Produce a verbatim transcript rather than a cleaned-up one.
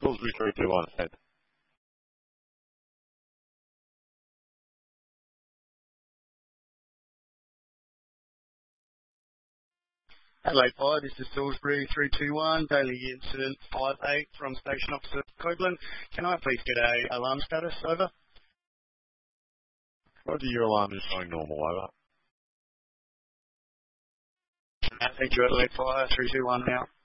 Salisbury three two one ahead. Adelaide Fire, this is Salisbury three two one, daily incident five eight from Station Officer Copeland. Can I please get a alarm status, over? Roger, your alarm is showing normal, over. Thank you, Adelaide Fire three two one now.